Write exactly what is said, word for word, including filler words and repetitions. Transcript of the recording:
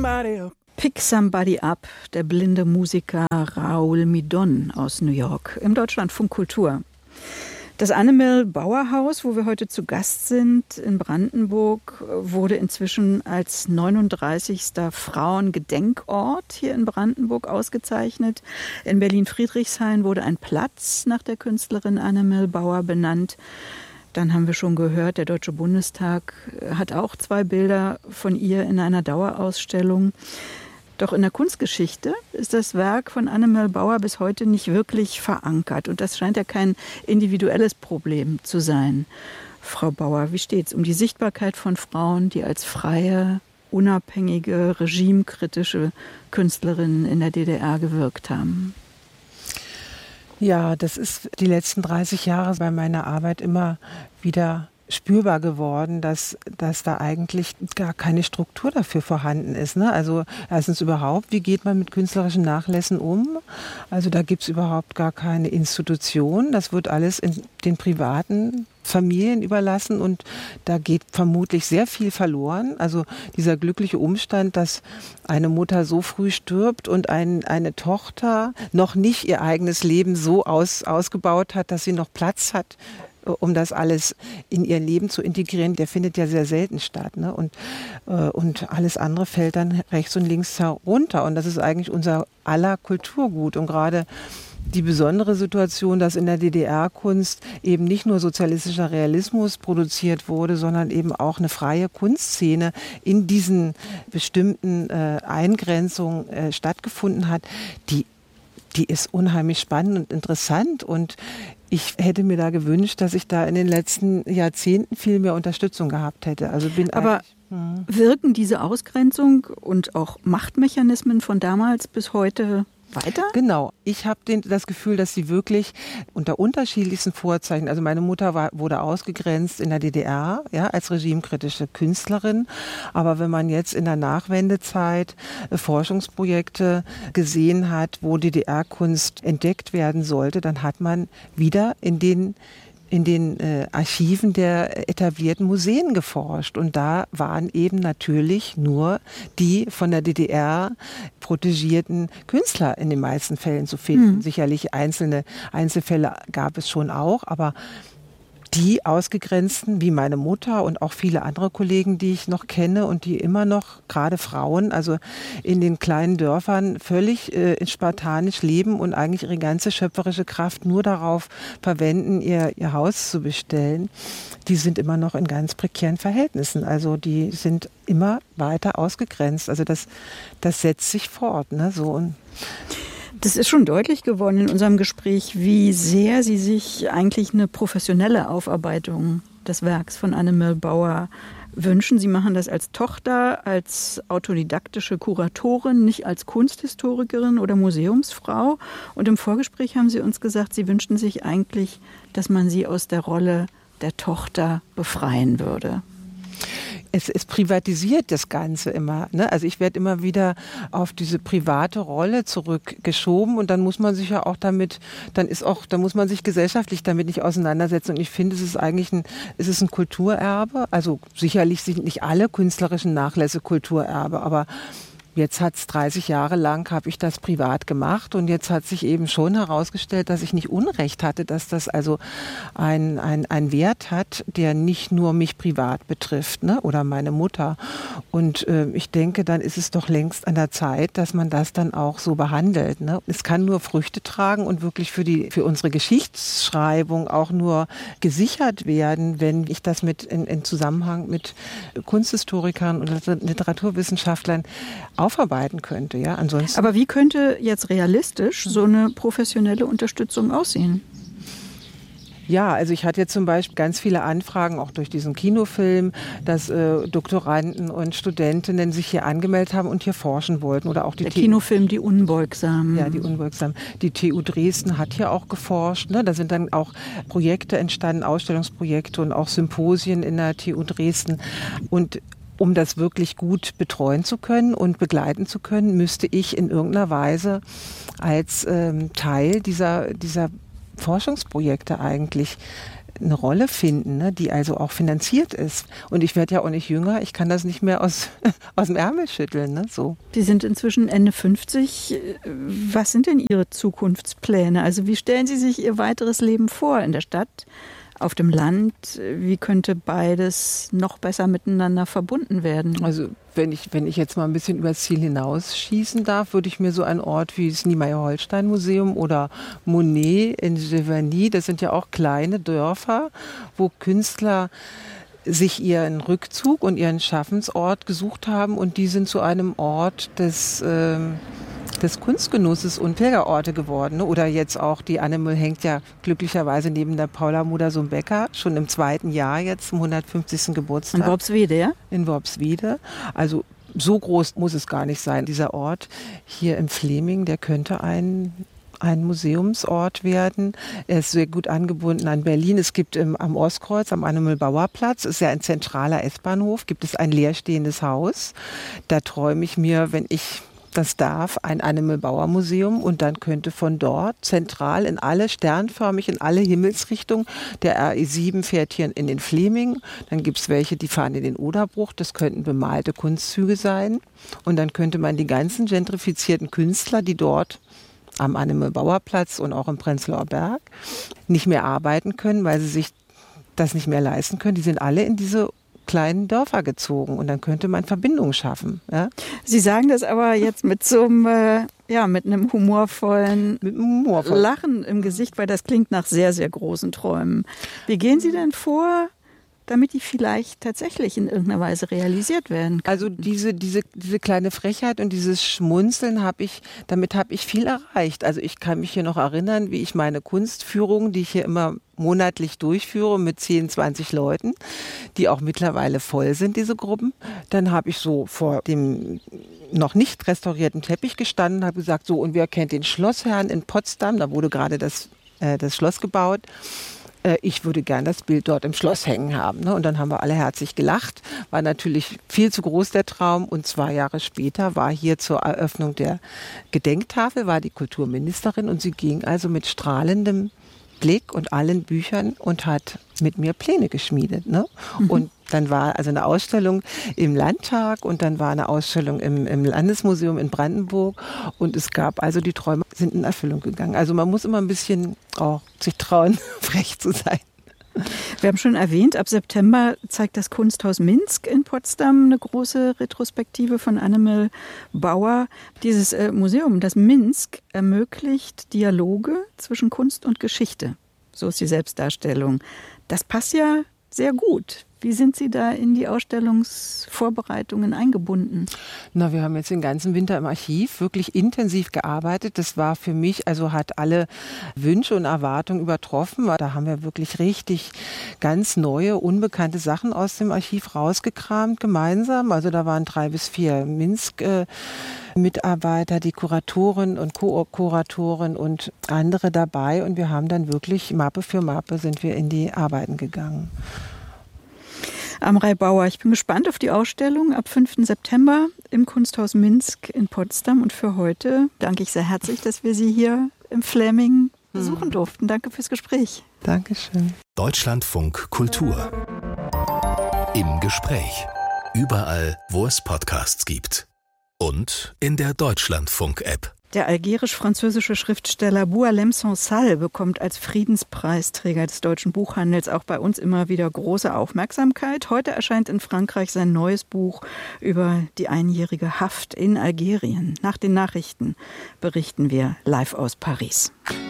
somebody up. Pick Somebody Up, der blinde Musiker Raoul Midon aus New York im Deutschlandfunk Kultur. Das Annemel Bauer Haus, wo wir heute zu Gast sind in Brandenburg, wurde inzwischen als neununddreißigster Frauengedenkort hier in Brandenburg ausgezeichnet. In Berlin-Friedrichshain wurde ein Platz nach der Künstlerin Annemel Bauer benannt. Dann haben wir schon gehört, der Deutsche Bundestag hat auch zwei Bilder von ihr in einer Dauerausstellung. Doch in der Kunstgeschichte ist das Werk von Annemel Bauer bis heute nicht wirklich verankert. Und das scheint ja kein individuelles Problem zu sein. Frau Bauer, wie steht's um die Sichtbarkeit von Frauen, die als freie, unabhängige, regimekritische Künstlerinnen in der D D R gewirkt haben? Ja, das ist die letzten dreißig Jahre bei meiner Arbeit immer wieder spürbar geworden, dass, dass da eigentlich gar keine Struktur dafür vorhanden ist. Ne? Also erstens überhaupt, wie geht man mit künstlerischen Nachlässen um? Also da gibt es überhaupt gar keine Institution. Das wird alles in den privaten Familien überlassen und da geht vermutlich sehr viel verloren. Also dieser glückliche Umstand, dass eine Mutter so früh stirbt und ein, eine Tochter noch nicht ihr eigenes Leben so aus, ausgebaut hat, dass sie noch Platz hat, um das alles in ihr Leben zu integrieren, der findet ja sehr selten statt. Ne? Und, äh, und alles andere fällt dann rechts und links herunter. Und das ist eigentlich unser aller Kulturgut. Und gerade die besondere Situation, dass in der D D R-Kunst eben nicht nur sozialistischer Realismus produziert wurde, sondern eben auch eine freie Kunstszene in diesen bestimmten äh, Eingrenzungen äh, stattgefunden hat, die Die ist unheimlich spannend und interessant und ich hätte mir da gewünscht, dass ich da in den letzten Jahrzehnten viel mehr Unterstützung gehabt hätte. Also bin Aber hm. wirken diese Ausgrenzung und auch Machtmechanismen von damals bis heute weiter? Genau. Ich habe das Gefühl, dass sie wirklich unter unterschiedlichsten Vorzeichen, also meine Mutter war, wurde ausgegrenzt in der D D R, ja, als regimekritische Künstlerin. Aber wenn man jetzt in der Nachwendezeit äh, Forschungsprojekte gesehen hat, wo D D R-Kunst entdeckt werden sollte, dann hat man wieder in den in den äh, Archiven der etablierten Museen geforscht. Und da waren eben natürlich nur die von der D D R protegierten Künstler in den meisten Fällen zu finden. Mhm. Sicherlich einzelne Einzelfälle gab es schon auch, aber die Ausgegrenzten, wie meine Mutter und auch viele andere Kollegen, die ich noch kenne und die immer noch, gerade Frauen, also in den kleinen Dörfern völlig äh, spartanisch leben und eigentlich ihre ganze schöpferische Kraft nur darauf verwenden, ihr, ihr Haus zu bestellen, die sind immer noch in ganz prekären Verhältnissen. Also die sind immer weiter ausgegrenzt. Also das, das setzt sich fort. Ne? So und Das ist schon deutlich geworden in unserem Gespräch, wie sehr Sie sich eigentlich eine professionelle Aufarbeitung des Werks von Annemel Bauer wünschen. Sie machen das als Tochter, als autodidaktische Kuratorin, nicht als Kunsthistorikerin oder Museumsfrau. Und im Vorgespräch haben Sie uns gesagt, Sie wünschten sich eigentlich, dass man Sie aus der Rolle der Tochter befreien würde. Es, es privatisiert das Ganze immer. Ne? Also ich werde immer wieder auf diese private Rolle zurückgeschoben und dann muss man sich ja auch damit, dann ist auch, da muss man sich gesellschaftlich damit nicht auseinandersetzen. Und ich finde, es ist eigentlich ein, es ist ein Kulturerbe. Also sicherlich sind nicht alle künstlerischen Nachlässe Kulturerbe, aber jetzt hat es dreißig Jahre lang, habe ich das privat gemacht und jetzt hat sich eben schon herausgestellt, dass ich nicht Unrecht hatte, dass das also ein, ein, ein Wert hat, der nicht nur mich privat betrifft, ne, oder meine Mutter. Und äh, ich denke, dann ist es doch längst an der Zeit, dass man das dann auch so behandelt. Ne. Es kann nur Früchte tragen und wirklich für, die, für unsere Geschichtsschreibung auch nur gesichert werden, wenn ich das mit in, in Zusammenhang mit Kunsthistorikern und Literaturwissenschaftlern aufarbeiten könnte, ja. Ansonsten. Aber wie könnte jetzt realistisch so eine professionelle Unterstützung aussehen? Ja, also ich hatte jetzt zum Beispiel ganz viele Anfragen, auch durch diesen Kinofilm, dass äh, Doktoranden und Studentinnen sich hier angemeldet haben und hier forschen wollten. Oder auch die Der T- Kinofilm Die Unbeugsamen. Ja, die Unbeugsamen. Die T U Dresden hat hier auch geforscht. Ne? Da sind dann auch Projekte entstanden, Ausstellungsprojekte und auch Symposien in der T U Dresden. Und um das wirklich gut betreuen zu können und begleiten zu können, müsste ich in irgendeiner Weise als ähm, Teil dieser, dieser Forschungsprojekte eigentlich eine Rolle finden, ne, die also auch finanziert ist. Und ich werde ja auch nicht jünger, ich kann das nicht mehr aus, aus dem Ärmel schütteln. Ne, so. Sie sind inzwischen Ende fünfzig. Was sind denn Ihre Zukunftspläne? Also wie stellen Sie sich Ihr weiteres Leben vor in der Stadt, auf dem Land? Wie könnte beides noch besser miteinander verbunden werden? Also wenn ich, wenn ich jetzt mal ein bisschen übers Ziel hinausschießen darf, würde ich mir so einen Ort wie das Niemeyer-Holstein-Museum oder Monet in Giverny, das sind ja auch kleine Dörfer, wo Künstler sich ihren Rückzug und ihren Schaffensort gesucht haben und die sind zu einem Ort des... Ähm, des Kunstgenusses und Pilgerorte geworden. Oder jetzt auch, die Animal hängt ja glücklicherweise neben der Paula Modersohn-Becker, schon im zweiten Jahr jetzt, zum hundertfünfzigsten Geburtstag. In Worpswede, ja? In Worpswede. Also so groß muss es gar nicht sein. Dieser Ort hier im Fleming, der könnte ein... ein Museumsort werden. Er ist sehr gut angebunden an Berlin. Es gibt im, am Ostkreuz, am Annemel-Bauer-Platz, ist ja ein zentraler S-Bahnhof, gibt es ein leerstehendes Haus. Da träume ich mir, wenn ich das darf, ein Annemel-Bauer-Museum und dann könnte von dort zentral in alle, sternförmig in alle Himmelsrichtungen, der R E sieben fährt hier in den Fleming, dann gibt es welche, die fahren in den Oderbruch, das könnten bemalte Kunstzüge sein und dann könnte man die ganzen gentrifizierten Künstler, die dort am Annemel-Bauer-Platz und auch im Prenzlauer Berg nicht mehr arbeiten können, weil sie sich das nicht mehr leisten können, die sind alle in diese kleinen Dörfer gezogen und dann könnte man Verbindungen schaffen. Ja? Sie sagen das aber jetzt mit so einem, äh, ja, mit einem humorvollen mit einem humorvollen Lachen im Gesicht, weil das klingt nach sehr, sehr großen Träumen. Wie gehen Sie denn vor, damit die vielleicht tatsächlich in irgendeiner Weise realisiert werden können? Also diese, diese, diese kleine Frechheit und dieses Schmunzeln habe ich, damit habe ich viel erreicht. Also ich kann mich hier noch erinnern, wie ich meine Kunstführungen, die ich hier immer monatlich durchführe mit zehn, zwanzig Leuten, die auch mittlerweile voll sind, diese Gruppen. Dann habe ich so vor dem noch nicht restaurierten Teppich gestanden, habe gesagt, so, und wer kennt den Schlossherrn in Potsdam? Da wurde gerade das, äh, das Schloss gebaut. Ich würde gern das Bild dort im Schloss hängen haben. Ne? Und dann haben wir alle herzlich gelacht. War natürlich viel zu groß der Traum. Und zwei Jahre später war hier zur Eröffnung der Gedenktafel, war die Kulturministerin. Und sie ging also mit strahlendem Blick und allen Büchern und hat mit mir Pläne geschmiedet. Ne? Mhm. Und dann war also eine Ausstellung im Landtag und dann war eine Ausstellung im, im Landesmuseum in Brandenburg und es gab also, die Träume sind in Erfüllung gegangen. Also man muss immer ein bisschen auch sich trauen, frech zu sein. Wir haben schon erwähnt, ab September zeigt das Kunsthaus Minsk in Potsdam eine große Retrospektive von Annemel Bauer. Dieses äh, Museum, das Minsk, ermöglicht Dialoge zwischen Kunst und Geschichte. So ist die Selbstdarstellung. Das passt ja sehr gut. Wie sind Sie da in die Ausstellungsvorbereitungen eingebunden? Na, wir haben jetzt den ganzen Winter im Archiv wirklich intensiv gearbeitet. Das war für mich, also hat alle Wünsche und Erwartungen übertroffen. Da haben wir wirklich richtig ganz neue, unbekannte Sachen aus dem Archiv rausgekramt gemeinsam. Also da waren drei bis vier Minsk-Mitarbeiter, die Kuratoren und Co-Kuratoren und andere dabei. Und wir haben dann wirklich Mappe für Mappe sind wir in die Arbeiten gegangen. Amrei Bauer, ich bin gespannt auf die Ausstellung ab fünften September im Kunsthaus Minsk in Potsdam. Und für heute danke ich sehr herzlich, dass wir Sie hier im Fleming besuchen durften. Danke fürs Gespräch. Dankeschön. Deutschlandfunk Kultur. Im Gespräch. Überall, wo es Podcasts gibt. Und in der Deutschlandfunk-App. Der algerisch-französische Schriftsteller Boualem Sansal bekommt als Friedenspreisträger des deutschen Buchhandels auch bei uns immer wieder große Aufmerksamkeit. Heute erscheint in Frankreich sein neues Buch über die einjährige Haft in Algerien. Nach den Nachrichten berichten wir live aus Paris.